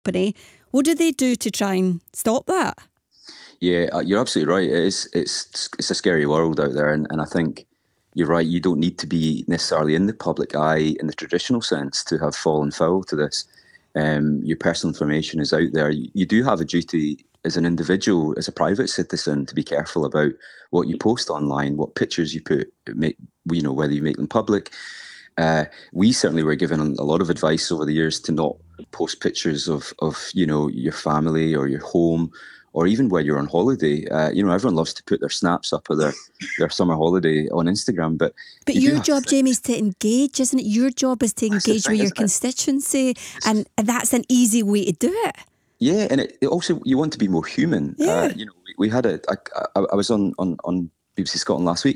company. What do they do to try and stop that? Yeah, you're absolutely right. It's a scary world out there, and I think you're right. You don't need to be necessarily in the public eye in the traditional sense to have fallen foul to this. Your personal information is out there. You do have a duty as an individual, as a private citizen, to be careful about what you post online, what pictures you whether you make them public. We certainly were given a lot of advice over the years to not post pictures of your family or your home, or even when you're on holiday. Everyone loves to put their snaps up of their summer holiday on Instagram, but your job, Jamie, is to engage, isn't it? Your job is to engage with your constituency, and that's an easy way to do it. Yeah, and it also, you want to be more human. Yeah. We had I was on BBC Scotland last week,